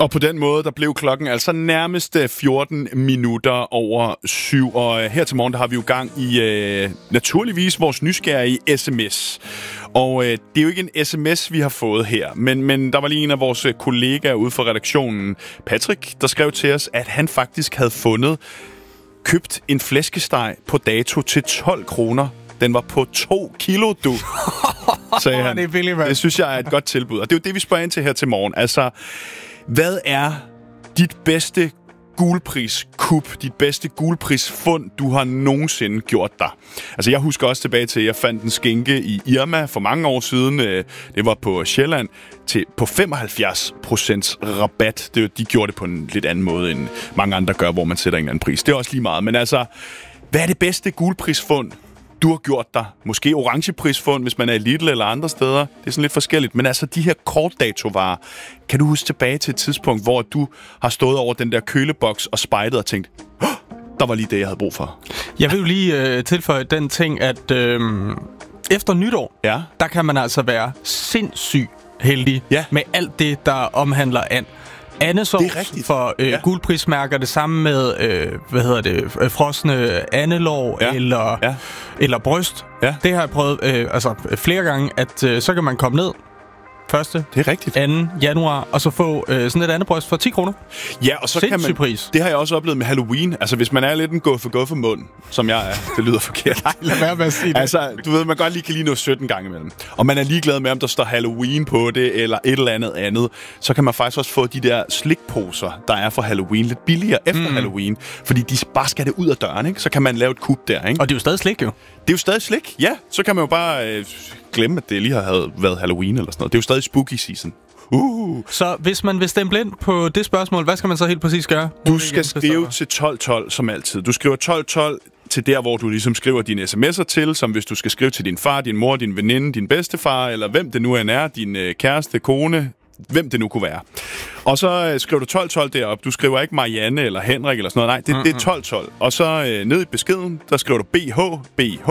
Og på den måde, der blev klokken altså nærmest 14 minutter over 7. Og her til morgen, der har vi jo gang i naturligvis vores nysgerrige sms. Og det er jo ikke en sms, vi har fået her, men der var lige en af vores kollegaer ude fra redaktionen, Patrick, der skrev til os, at han faktisk havde købt en flæskesteg på dato til 12 kroner. Den var på 2 kilo, du, sagde han. Det er billigt, mand. Det synes jeg er et godt tilbud. Og det er jo det, vi spørger ind til her til morgen. Altså, hvad er dit bedste gulpris-kup, dit bedste gulpris-fund, du har nogensinde gjort dig? Altså, jeg husker også tilbage til, at jeg fandt en skinke i Irma for mange år siden. Det var på Sjælland på 75% rabat. De gjorde det på en lidt anden måde, end mange andre gør, hvor man sætter en anden pris. Det er også lige meget. Men altså, hvad er det bedste gulpris-fund, du har gjort dig? Måske orangeprisfund, hvis man er i Lidl eller andre steder. Det er sådan lidt forskelligt. Men altså, de her kortdatovarer, kan du huske tilbage til et tidspunkt, hvor du har stået over den der køleboks og spejdet og tænkt, der var lige det, jeg havde brug for? Jeg vil jo lige tilføje den ting, at efter nytår, der kan man altså være sindssygt heldig med alt det, der omhandler and. Andesovs for gulprismærker, det samme med frosne andelår eller bryst. Det har jeg prøvet flere gange, at så kan man komme ned 1. Det er rigtigt. 2. januar, og så få sådan et andet bryst for 10 kroner. Ja, og så kan man... Pris. Det har jeg også oplevet med Halloween. Altså, hvis man er lidt en guffe-mund, som jeg er, det lyder forkert. Nej, lad være med at sige det. Altså, du ved, man godt lige kan nå 17 gange imellem. Og man er ligeglad med, om der står Halloween på det, eller et eller andet. Så kan man faktisk også få de der slikposer, der er for Halloween, lidt billigere efter Halloween. Fordi de bare skal det ud af døren, ikke? Så kan man lave et kup der, ikke? Og det er jo stadig slik, jo. Det er jo stadig slik, ja. Så kan man jo bare glemme, at det lige har været Halloween eller sådan noget. Det er jo stadig spooky season. Så hvis man vil stemple ind på det spørgsmål, hvad skal man så helt præcis gøre? Du skal skrive til 1212 som altid. Du skriver 1212 til der, hvor du ligesom skriver dine sms'er til, som hvis du skal skrive til din far, din mor, din veninde, din bedstefar, eller hvem det nu end er, din kæreste, kone, hvem det nu kunne være. Og så skriver du 1212 derop. Du skriver ikke Marianne eller Henrik eller sådan noget. Nej, det er 1212. Og så ned i beskeden, der skriver du BH,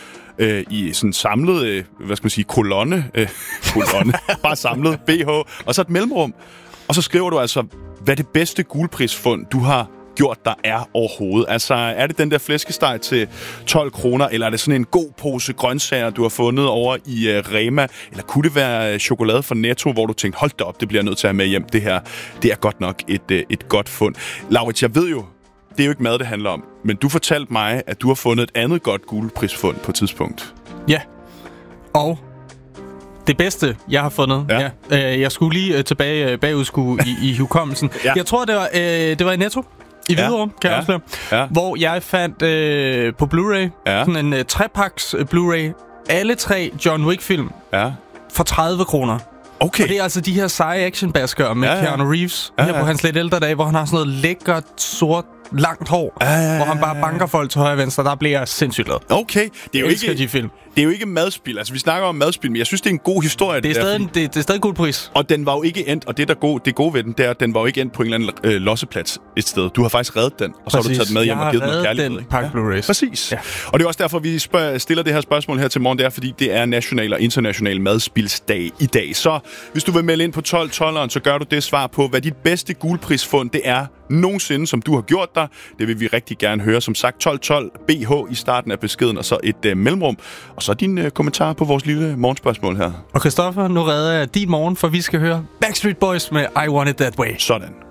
i sådan samlet, kolonne. Bare samlet, BH. Og så et mellemrum. Og så skriver du altså, hvad det bedste gulprisfund, du har gjort der er overhovedet. Altså, er det den der flæskesteg til 12 kroner, eller er det sådan en god pose grøntsager, du har fundet over i Rema, eller kunne det være chokolade fra Netto, hvor du tænkte, hold da op, det bliver jeg nødt til at have med hjem. Det her, det er godt nok et godt fund. Laurits, jeg ved jo, det er jo ikke mad, det handler om, men du fortalte mig, at du har fundet et andet godt gulprisfund på et tidspunkt. Ja, og det bedste, jeg har fundet. Jeg skulle lige tilbage bagudskue i hukommelsen. Jeg tror, det var i Netto. I Hvidovre, kan jeg afsløre. Hvor jeg fandt på Blu-ray sådan en 3-paks Blu-ray. Alle 3 John Wick-film for 30 kroner. Okay. Og det er altså de her seje actionbaskere med Keanu Reeves. Her på hans lidt ældre dage, hvor han har sådan noget lækkert, sort, langt hår. Hvor han bare banker folk til højre og venstre. Der bliver jeg sindssygt glad. Okay. Det er jo ikke de film. Det er jo ikke madspil. Altså, vi snakker om madspil, men jeg synes, det er en god historie. Det er stadig god pris. Og den var jo ikke endt, og det gode ved den, det er, at den var jo ikke endt på en eller anden losseplads et sted. Du har faktisk reddet den, og så har du taget den med hjem og givet den noget kærlighed. Den pakke Blu-rays. Præcis. Ja. Og det er også derfor, vi stiller det her spørgsmål her til morgen. Det er, fordi det er national og international madspilsdag i dag. Så hvis du vil melde ind på 1212'eren, så gør du det svar på, hvad dit bedste gulprisfund det er nogensinde, som du har gjort dig. Det vil vi rigtig gerne høre. Som sagt, 1212 BH i starten af beskeden, og så et mellemrum. Og så din kommentar på vores lille morgenspørgsmål her. Og Christoffer, nu redder jeg din morgen, for vi skal høre Backstreet Boys med I Want It That Way. Sådan.